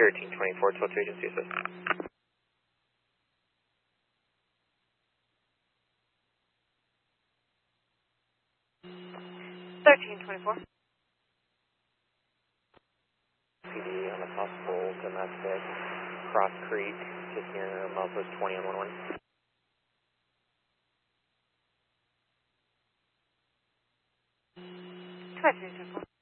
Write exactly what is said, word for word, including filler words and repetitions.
thirteen twenty-four, twelve two agency assist. thirteen twenty-four. P D on a possible domestic Cross Creek, just near milepost twenty on one one. thirteen twenty-four.